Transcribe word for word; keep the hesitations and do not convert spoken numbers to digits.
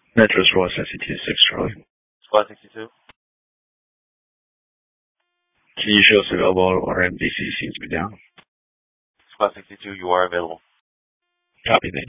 Metro Squad sixty-six, Charlie. Squad sixty-two? Can you show us available or M D C seems to be down? Squad sixty-two, you are available. Copy, thank you.